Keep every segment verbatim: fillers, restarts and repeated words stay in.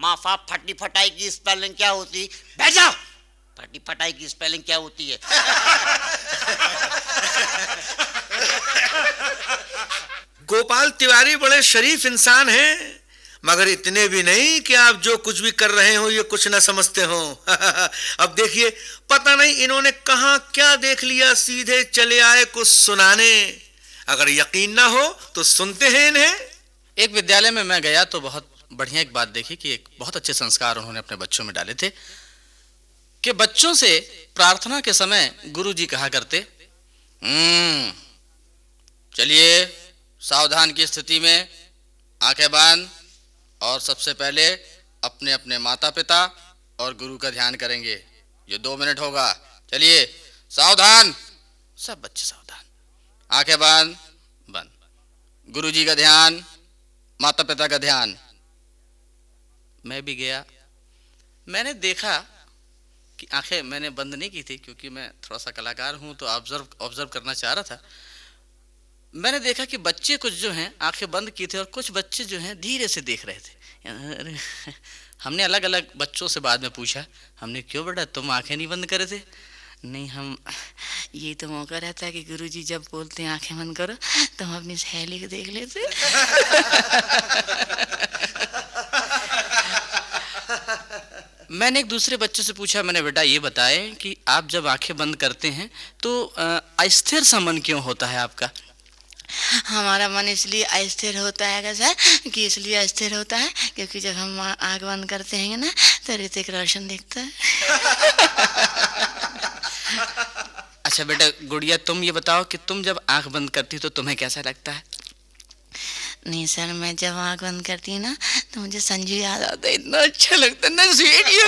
माफा फटी फटाई की स्पेलिंग क्या होती? बैठ जाओ। फटी फटाई की स्पेलिंग क्या होती है? गोपाल तिवारी बड़े शरीफ इंसान हैं, मगर इतने भी नहीं कि आप जो कुछ भी कर रहे हो ये कुछ ना समझते हो। अब देखिए, पता नहीं इन्होंने कहां क्या देख लिया, सीधे चले आए कुछ सुनाने। अगर यकीन ना हो तो सुनते हैं इन्हें। एक विद्यालय में मैं गया तो बहुत बढ़िया एक बात देखी कि एक बहुत अच्छे संस्कार उन्होंने अपने बच्चों में डाले थे कि बच्चों से प्रार्थना के समय गुरुजी कहा करते, हम्म चलिए सावधान की स्थिति में आंखें बांध और सबसे पहले अपने अपने माता पिता और गुरु का ध्यान करेंगे। ये दो मिनट होगा। चलिए सावधान। सब बच्चे सावधान, आंखें बांध बंद, गुरुजी का ध्यान, माता पिता का ध्यान। मैं भी गया। मैंने देखा कि आंखें मैंने बंद नहीं की थी क्योंकि मैं थोड़ा सा कलाकार हूं तो ऑब्जर्व ऑब्जर्व करना चाह रहा था। मैंने देखा कि बच्चे कुछ जो हैं आंखें बंद की थे और कुछ बच्चे जो हैं धीरे से देख रहे थे। हमने अलग अलग बच्चों से बाद में पूछा, हमने क्यों बेटा तुम आंखें नहीं बंद करे थे? नहीं, हम ये तो मौका रहता है कि गुरुजी जब बोलते हैं आंखें बंद करो तो हम अपनी सहेली को देख लेते। मैंने एक दूसरे बच्चे से पूछा, मैंने बेटा ये बताएं कि आप जब आंखें बंद करते हैं तो अस्थिर सा मन क्यों होता है आपका? हमारा मन इसलिए अस्थिर होता है सर कि इसलिए अस्थिर होता है क्योंकि जब हम आंख बंद करते हैं ना तो ऋतिक रोशन दिखता है। अच्छा बेटा गुड़िया तुम ये बताओ कि तुम जब आंख बंद करती हो तो तुम्हें कैसा लगता है? नहीं सर, मैं जब आंख बंद करती हूँ ना तो मुझे संजू याद आता है, इतना अच्छा लगता है ना स्वीट।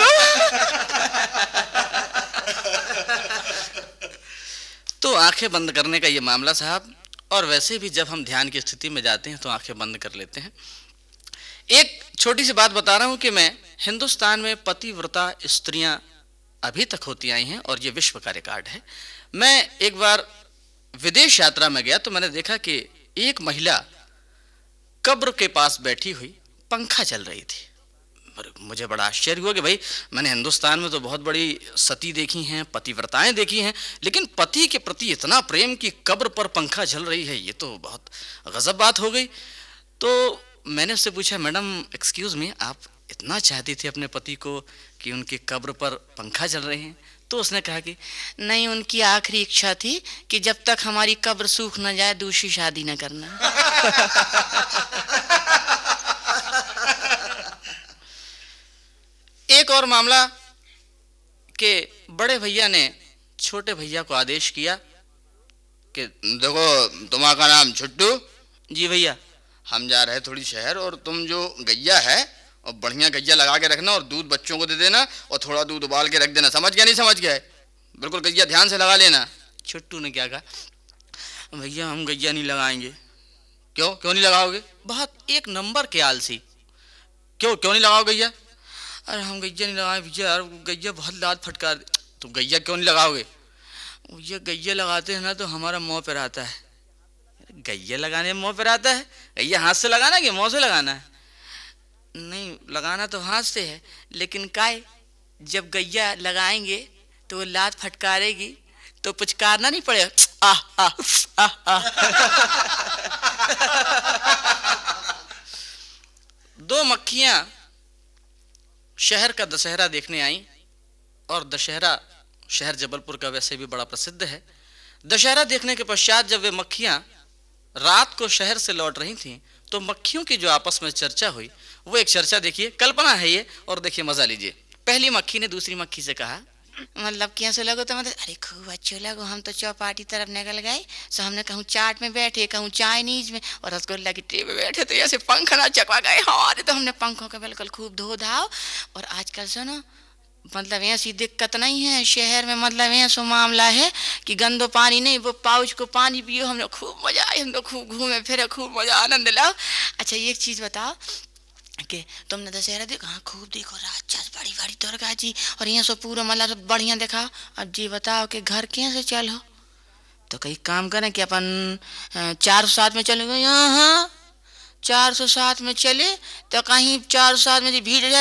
तो आंखें बंद करने का ये मामला साहब। और वैसे भी जब हम ध्यान की स्थिति में जाते हैं तो आंखें बंद कर लेते हैं। एक छोटी सी बात बता रहा हूं कि मैं हिंदुस्तान में पतिव्रता स्त्रियां अभी तक होती आई हैं और ये विश्व का रिकॉर्ड है। मैं एक बार विदेश यात्रा में गया तो मैंने देखा कि एक महिला कब्र के पास बैठी हुई पंखा चल रही थी। मुझे बड़ा आश्चर्य हुआ कि भाई मैंने हिंदुस्तान में तो बहुत बड़ी सती देखी हैं, पतिव्रताएं देखी हैं, लेकिन पति के प्रति इतना प्रेम कि कब्र पर पंखा चल रही है, ये तो बहुत गजब बात हो गई। तो मैंने उससे पूछा, मैडम एक्सक्यूज मी, आप इतना चाहती थी अपने पति को कि उनकी कब्र पर पंखा चल रहे हैं? तो उसने कहा कि नहीं, उनकी आखिरी इच्छा थी कि जब तक हमारी कब्र सूख न जाए दूसरी शादी न करना। एक और मामला कि बड़े भैया ने छोटे भैया को आदेश किया कि देखो तुम्हारा नाम छुट्टू। जी भैया। हम जा रहे थोड़ी शहर और तुम जो गैया है और बढ़िया गैया लगा के रखना और दूध बच्चों को दे देना और थोड़ा दूध उबाल के रख देना। समझ गया? नहीं समझ गया? बिल्कुल गैया ध्यान से लगा लेना। छुट्टू ने क्या कहा, भैया हम गैया नहीं लगाएंगे। क्यों क्यों नहीं लगाओगे? बहुत एक नंबर के आलसी। क्यों क्यों नहीं लगाओगे गैया? अरे हम गैया नहीं लगाए भैया, यार गैया बहुत लात फटकार दे। तो गैया क्यों नहीं लगाओगे? ये गैया लगाते हैं ना तो हमारा मुंह पर आता है। गैया लगाने में मुंह पर आता है? गैया हाथ से लगाना कि मुंह से लगाना है? नहीं, लगाना तो हाथ से है, लेकिन काय जब गैया लगाएंगे तो वो लात फटकारेगी तो पुचकारना नहीं पड़ेगा। आह आह आह आह। दो मक्खियां शहर का दशहरा देखने आई और दशहरा शहर जबलपुर का वैसे भी बड़ा प्रसिद्ध है। दशहरा देखने के पश्चात जब वे मक्खियां रात को शहर से लौट रही थीं तो मक्खियों की जो आपस में चर्चा हुई वो एक चर्चा देखिए, कल्पना है ये, और देखिए मजा लीजिए। पहली मक्खी ने दूसरी मक्खी से कहा, मतलब कैसे लगो? तो मतलब अरे खूब अच्छे लगो, हम तो चौपाटी तरफ निकल गए, सो हमने कहूँ चाट में बैठे, कहूँ चाइनीज में और रसगुल्ला की ट्रे में बैठे तो ऐसे पंख ना चकवा गए हमारे। तो हमने पंखों का बिल्कुल खूब धो धाव। और आजकल सुनो, मतलब ऐसी दिक्कत नहीं है शहर में, मतलब ऐसा मामला है कि गंदो पानी नहीं, वो पाउच को पानी पियो। हमने खूब मजा आया, हम लोग खूब घूमे फिरे, खूब मजा आनंद लाओ। अच्छा एक चीज बताओ कि तुमने दशहरा देखा? हाँ खूब देखो, राक्षस बड़ी बड़ी दुर्गा जी और यहाँ से पूरा मतलब बढ़िया दिखाओ। अब जी बताओ कि घर कैसे चलो? तो कई काम करें कि अपन चार सौ सात में चलेंगे। यहाँ चार सौ सात में चले तो कहीं चार सौ सात में भीड़